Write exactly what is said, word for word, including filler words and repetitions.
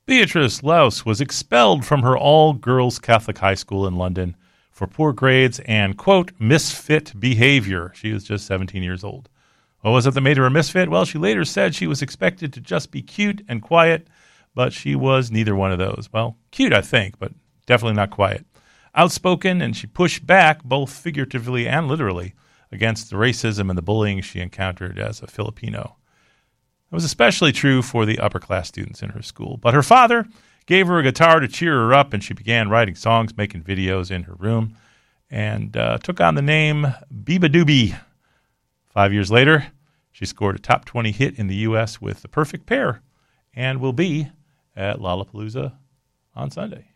Beatrice Louse was expelled from her all-girls Catholic high school in London for poor grades and, quote, misfit behavior. She was just seventeen years old. What was it that made her a misfit? Well, she later said she was expected to just be cute and quiet, but she was neither one of those. Well, cute, I think, but definitely not quiet. Outspoken, and she pushed back, both figuratively and literally, against the racism and the bullying she encountered as a Filipino. It was especially true for the upper-class students in her school. But her father gave her a guitar to cheer her up, and she began writing songs, making videos in her room, and uh, took on the name Biba Doobie. Five years later, she scored a top twenty hit in the U S with The Perfect Pair and will be at Lollapalooza on Sunday.